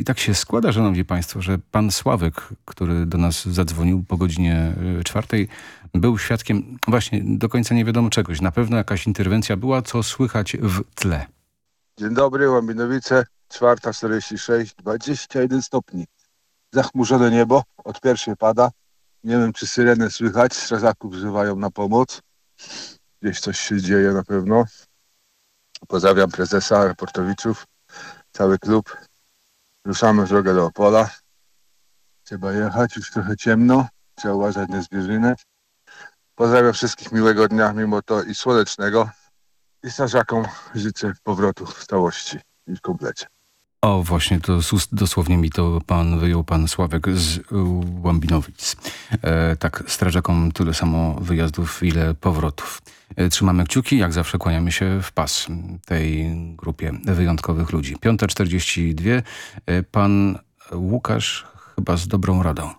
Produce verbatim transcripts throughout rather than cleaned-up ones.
tak się składa, szanowni państwo, że pan Sławek, który do nas zadzwonił po godzinie czwartej, był świadkiem właśnie do końca nie wiadomo czegoś. Na pewno jakaś interwencja była, co słychać w tle. Dzień dobry, Łambinowice, czwarta czterdzieści sześć, dwadzieścia jeden stopni. Zachmurzone niebo, od pierwszej pada. Nie wiem, czy syrenę słychać, strażaków wzywają na pomoc. Gdzieś coś się dzieje na pewno. Pozdrawiam prezesa, reportowiczów, cały klub. Ruszamy w drogę do Opola. Trzeba jechać, już trochę ciemno. Trzeba uważać na zwierzynę. Pozdrawiam wszystkich miłego dnia, mimo to i słonecznego. I strażakom życzę powrotu w całości i w komplecie. O, właśnie, to z ust dosłownie mi to pan wyjął, pan Sławek z Łambinowic. E, tak, strażakom tyle samo wyjazdów, ile powrotów. E, trzymamy kciuki, jak zawsze kłaniamy się w pas tej grupie wyjątkowych ludzi. piąta czterdzieści dwa, e, pan Łukasz chyba z dobrą radą.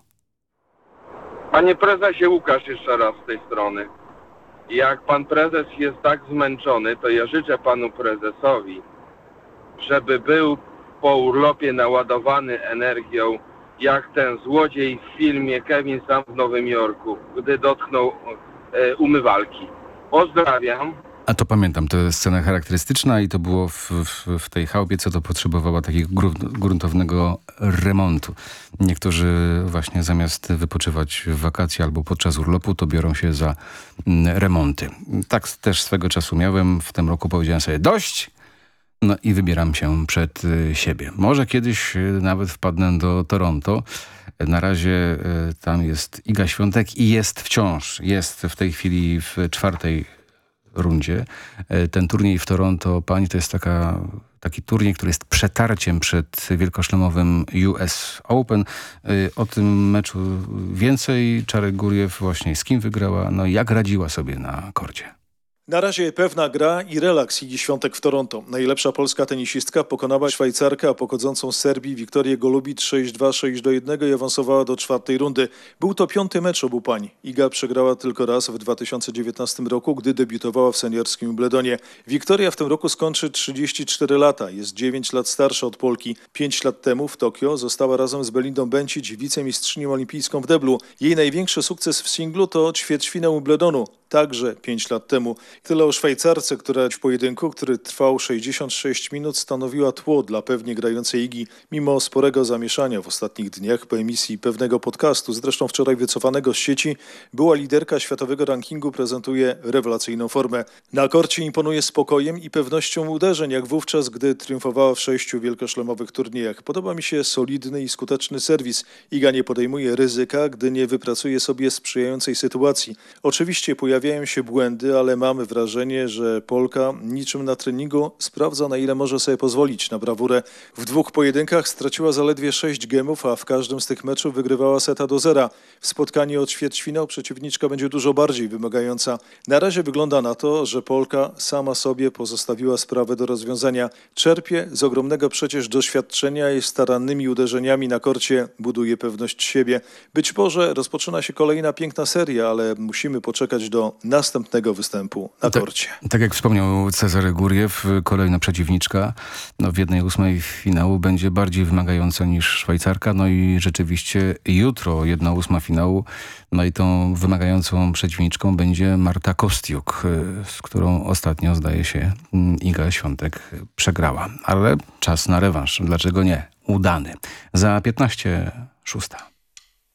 Panie prezesie, Łukasz jeszcze raz z tej strony. Jak pan prezes jest tak zmęczony, to ja życzę panu prezesowi, żeby był po urlopie naładowany energią, jak ten złodziej w filmie Kevin Sam w Nowym Jorku, gdy dotknął e, umywalki. Pozdrawiam. A to pamiętam, to jest scena charakterystyczna i to było w, w, w tej chałupie, co to potrzebowała takiego gruntownego remontu. Niektórzy właśnie zamiast wypoczywać w wakacje albo podczas urlopu, to biorą się za mm, remonty. Tak też swego czasu miałem. W tym roku powiedziałem sobie dość, no i wybieram się przed y, siebie. Może kiedyś y, nawet wpadnę do Toronto. Na razie y, tam jest Iga Świątek i jest wciąż, jest w tej chwili w czwartej rundzie. Ten turniej w Toronto, pani, to jest taka, taki turniej, który jest przetarciem przed wielkoszlemowym U S Open. O tym meczu więcej. Czarek Guriew właśnie z kim wygrała, no i jak radziła sobie na korcie. Na razie pewna gra i relaks Igi Świątek w Toronto. Najlepsza polska tenisistka pokonała Szwajcarkę pochodzącą z Serbii Wiktorię Golubicz sześć dwa, sześć do jednego i awansowała do czwartej rundy. Był to piąty mecz obu pań. Iga przegrała tylko raz w dwa tysiące dziewiętnastym roku, gdy debiutowała w seniorskim Wimbledonie. Wiktoria w tym roku skończy trzydzieści cztery lata. Jest dziewięć lat starsza od Polki. pięć lat temu w Tokio została razem z Belindą Bencic wicemistrzynią olimpijską w deblu. Jej największy sukces w singlu to ćwierćfinał Wimbledonu. Także pięć lat temu. Tyle o Szwajcarce, która w pojedynku, który trwał sześćdziesiąt sześć minut, stanowiła tło dla pewnie grającej Igi, mimo sporego zamieszania w ostatnich dniach po emisji pewnego podcastu, zresztą wczoraj wycofanego z sieci, była liderka światowego rankingu, prezentuje rewelacyjną formę. Na korcie imponuje spokojem i pewnością uderzeń, jak wówczas, gdy triumfowała w sześciu wielkoszlemowych turniejach. Podoba mi się solidny i skuteczny serwis. Iga nie podejmuje ryzyka, gdy nie wypracuje sobie sprzyjającej sytuacji. Oczywiście pojawia Pojawiają się błędy, ale mamy wrażenie, że Polka niczym na treningu sprawdza, na ile może sobie pozwolić na brawurę. W dwóch pojedynkach straciła zaledwie sześć gemów, a w każdym z tych meczów wygrywała seta do zera. W spotkaniu o ćwierćfinał przeciwniczka będzie dużo bardziej wymagająca. Na razie wygląda na to, że Polka sama sobie pozostawiła sprawę do rozwiązania. Czerpie z ogromnego przecież doświadczenia i starannymi uderzeniami na korcie buduje pewność siebie. Być może rozpoczyna się kolejna piękna seria, ale musimy poczekać do następnego występu na korcie. Tak, tak jak wspomniał Cezary Guriew, kolejna przeciwniczka no w jednej ósmej finału będzie bardziej wymagająca niż Szwajcarka. No i rzeczywiście jutro jedna ósma finału. No i tą wymagającą przeciwniczką będzie Marta Kostiuk, z którą ostatnio, zdaje się, Iga Świątek przegrała. Ale czas na rewanż. Dlaczego nie? Udany. Za piętnaście szósta.